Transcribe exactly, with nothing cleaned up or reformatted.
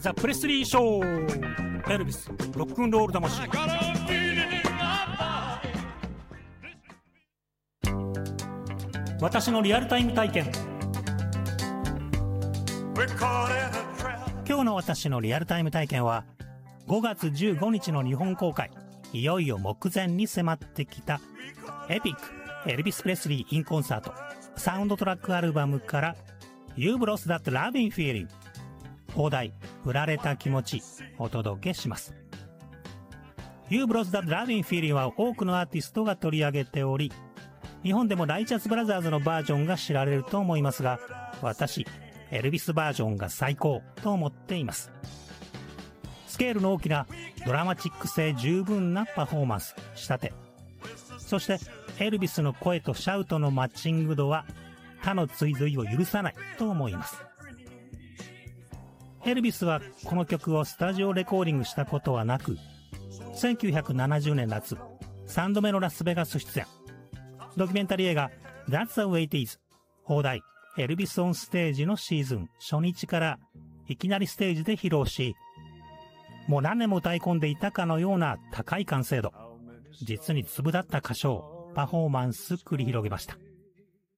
ザ・プレスリーショー。エルビスロックンロール魂。私のリアルタイム体験。今日の私のリアルタイム体験はごがつじゅうごにちの日本公開、いよいよ目前に迫ってきたエピックエルビス・プレスリー・イン・コンサートサウンドトラックアルバムから You've Lost That Loving Feeling、 放題振られた気持ちお届けします。 You've Lost That Loving Feeling は多くのアーティストが取り上げており、日本でもライチャスブラザーズのバージョンが知られると思いますが、私エルビスバージョンが最高と思っています。スケールの大きなドラマチック性十分なパフォーマンス仕立て、そしてエルビスの声とシャウトのマッチング度は他の追随を許さないと思います。エルビスはこの曲をスタジオレコーディングしたことはなく、せんきゅうひゃくななじゅうねん夏さんどめのラスベガス出演、ドキュメンタリー映画 That's the way it is、 放題エルビスオンステージのシーズン初日からいきなりステージで披露し、もう何年も歌い込んでいたかのような高い完成度、実に粒立った歌唱パフォーマンス繰り広げました。